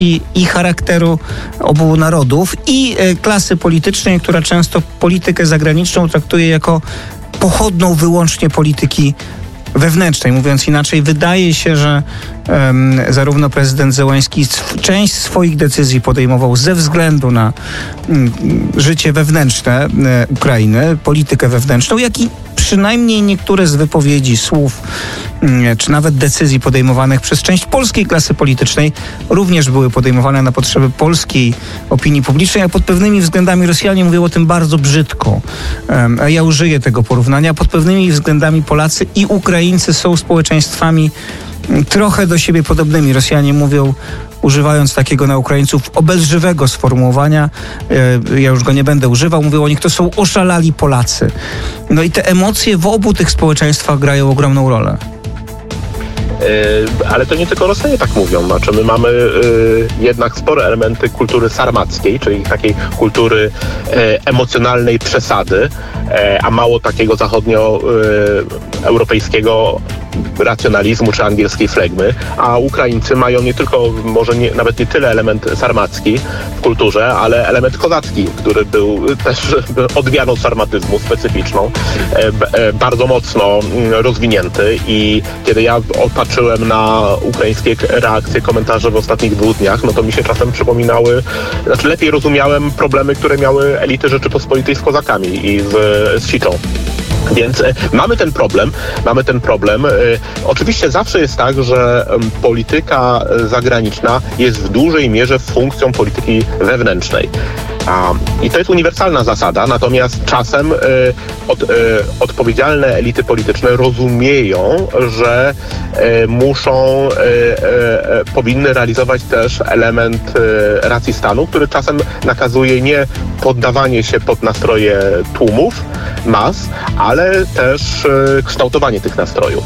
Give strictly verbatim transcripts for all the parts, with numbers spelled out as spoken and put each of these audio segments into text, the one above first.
i, i charakteru obu narodów i e, klasy politycznej, która często politykę zagraniczną traktuje jako pochodną wyłącznie polityki wewnętrznej. Mówiąc inaczej, wydaje się, że um, zarówno prezydent Zełański część swoich decyzji podejmował ze względu na um, życie wewnętrzne um, Ukrainy, politykę wewnętrzną, jak i przynajmniej niektóre z wypowiedzi, słów, um, czy nawet decyzji podejmowanych przez część polskiej klasy politycznej również były podejmowane na potrzeby polskiej opinii publicznej, a pod pewnymi względami Rosjanie mówią o tym bardzo brzydko. Um, a ja użyję tego porównania. Pod pewnymi względami Polacy i Ukraińcy są społeczeństwami trochę do siebie podobnymi. Rosjanie mówią, używając takiego na Ukraińców obelżywego sformułowania, ja już go nie będę używał, mówią o nich, to są oszalali Polacy. No i te emocje w obu tych społeczeństwach grają ogromną rolę. Ale to nie tylko Rosjanie tak mówią. Znaczy my mamy y, jednak spore elementy kultury sarmackiej, czyli takiej kultury y, emocjonalnej przesady, y, a mało takiego zachodnioeuropejskiego y, racjonalizmu czy angielskiej flegmy, a Ukraińcy mają nie tylko, może nie, nawet nie tyle element sarmacki w kulturze, ale element kozacki, który był też odmianą sarmatyzmu specyficzną, y, y, bardzo mocno y, rozwinięty i kiedy ja opatrzyłem na ukraińskie reakcje, komentarze w ostatnich dwóch dniach, no to mi się czasem przypominały, znaczy lepiej rozumiałem problemy, które miały elity Rzeczypospolitej z kozakami i z, z siczą. Więc e, mamy ten problem, mamy ten problem. E, oczywiście zawsze jest tak, że e, polityka zagraniczna jest w dużej mierze funkcją polityki wewnętrznej. A, I to jest uniwersalna zasada, natomiast czasem e, od, e, odpowiedzialne elity polityczne rozumieją, że e, muszą, e, e, powinny realizować też element e, racji stanu, który czasem nakazuje nie poddawanie się pod nastroje tłumów, mas, ale też e, kształtowanie tych nastrojów.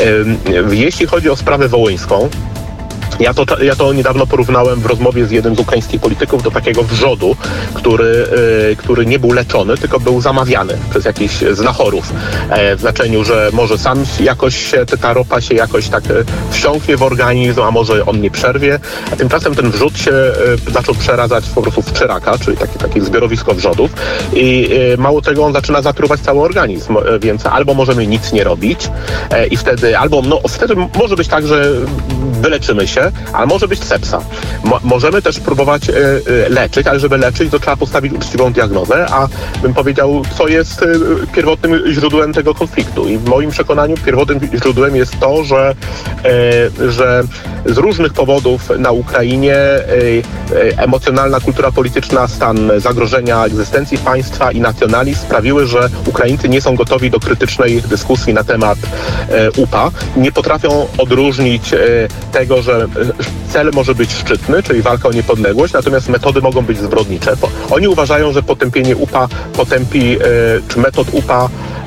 E, jeśli chodzi o sprawę wołyńską, Ja to, ja to niedawno porównałem w rozmowie z jednym z ukraińskich polityków do takiego wrzodu, który, y, który nie był leczony, tylko był zamawiany przez jakichś znachorów. E, w znaczeniu, że może sam jakoś się, ta ropa się jakoś tak wsiąknie w organizm, a może on nie przerwie. A tymczasem ten wrzód się y, zaczął przeradzać po prostu w czyraka, czyli takie, takie zbiorowisko wrzodów. I y, mało tego, on zaczyna zatruwać cały organizm, y, więc albo możemy nic nie robić y, i wtedy, albo no, wtedy może być tak, że wyleczymy się, ale może być sepsa. Mo- możemy też próbować y, y, leczyć, ale żeby leczyć, to trzeba postawić uczciwą diagnozę, a bym powiedział, co jest y, pierwotnym źródłem tego konfliktu. I w moim przekonaniu pierwotnym źródłem jest to, że, y, że z różnych powodów na Ukrainie y, y, emocjonalna kultura polityczna, stan zagrożenia egzystencji państwa i nacjonalizm sprawiły, że Ukraińcy nie są gotowi do krytycznej dyskusji na temat y, U P A. Nie potrafią odróżnić y, tego, że cel może być szczytny, czyli walka o niepodległość, natomiast metody mogą być zbrodnicze. Oni uważają, że potępienie U P A potępi, y, czy metod U P A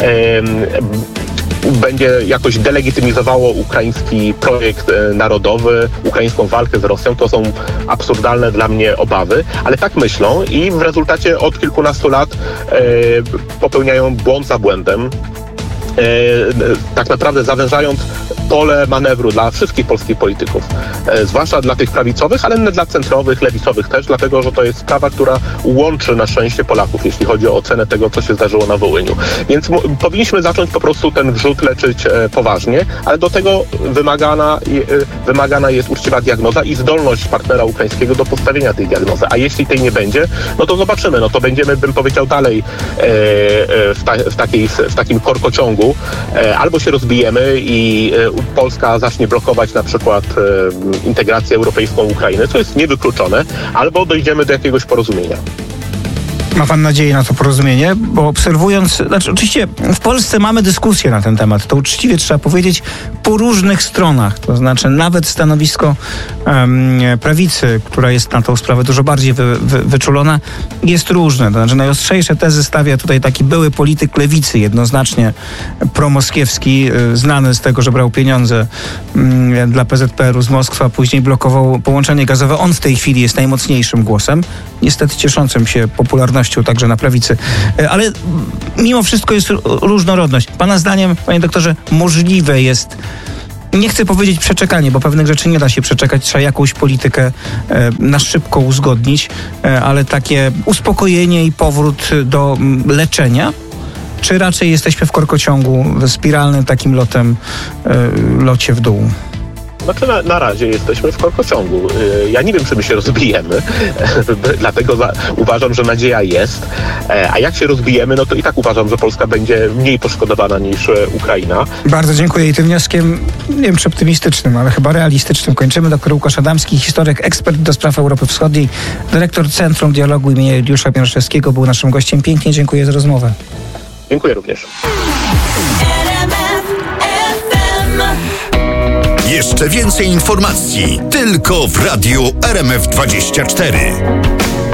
y, będzie jakoś delegitymizowało ukraiński projekt y, narodowy, ukraińską walkę z Rosją. To są absurdalne dla mnie obawy, ale tak myślą i w rezultacie od kilkunastu lat y, popełniają błąd za błędem. E, tak naprawdę zawężając pole manewru dla wszystkich polskich polityków, e, zwłaszcza dla tych prawicowych, ale dla centrowych, lewicowych też, dlatego że to jest sprawa, która łączy na szczęście Polaków, jeśli chodzi o ocenę tego, co się zdarzyło na Wołyniu. Więc m- powinniśmy zacząć po prostu ten wrzód leczyć e, poważnie, ale do tego wymagana, e, wymagana jest uczciwa diagnoza i zdolność partnera ukraińskiego do postawienia tej diagnozy. A jeśli tej nie będzie, no to zobaczymy, no to będziemy, bym powiedział, dalej e, e, w, ta, w, takiej, w takim korkociągu. Albo się rozbijemy i Polska zacznie blokować na przykład integrację europejską Ukrainy, co jest niewykluczone, albo dojdziemy do jakiegoś porozumienia. Ma pan nadzieję na to porozumienie? Bo obserwując, znaczy oczywiście w Polsce mamy dyskusję na ten temat, to uczciwie trzeba powiedzieć, po różnych stronach, to znaczy nawet stanowisko um, prawicy, która jest na tą sprawę dużo bardziej wy, wy, wyczulona, jest różne. To znaczy najostrzejsze tezy stawia tutaj taki były polityk lewicy, jednoznacznie promoskiewski, znany z tego, że brał pieniądze um, dla P Z P R u z Moskwy, a później blokował połączenie gazowe. On w tej chwili jest najmocniejszym głosem, niestety cieszącym się popularnością także na prawicy. Ale mimo wszystko jest różnorodność. Pana zdaniem, panie doktorze, możliwe jest nie chcę powiedzieć przeczekanie, bo pewnych rzeczy nie da się przeczekać, trzeba jakąś politykę e, na szybko uzgodnić, e, ale takie uspokojenie i powrót do m, leczenia, czy raczej jesteśmy w korkociągu, w spiralnym takim lotem, e, locie w dół? Znaczy na, na razie jesteśmy w korkociągu. Ja nie wiem, czy my się rozbijemy, dlatego za, uważam, że nadzieja jest. A jak się rozbijemy, no to i tak uważam, że Polska będzie mniej poszkodowana niż Ukraina. Bardzo dziękuję i tym wnioskiem, nie wiem czy optymistycznym, ale chyba realistycznym kończymy. Doktor Łukasz Adamski, historyk, ekspert do spraw Europy Wschodniej, dyrektor Centrum Dialogu imienia Juliusza Mieroszewskiego, był naszym gościem. Pięknie dziękuję za rozmowę. Dziękuję również. Jeszcze więcej informacji tylko w Radiu R M F dwadzieścia cztery.